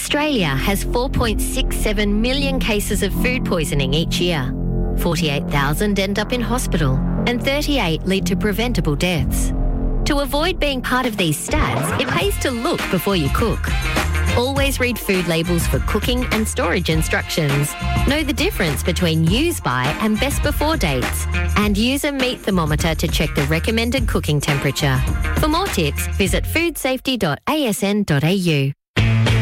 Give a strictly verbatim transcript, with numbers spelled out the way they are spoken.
Australia has four point six seven million cases of food poisoning each year. forty-eight thousand end up in hospital and thirty-eight lead to preventable deaths. To avoid being part of these stats, it pays to look before you cook. Always read food labels for cooking and storage instructions. Know the difference between use by and best before dates. And use a meat thermometer to check the recommended cooking temperature. For more tips, visit food safety dot a s n dot a u.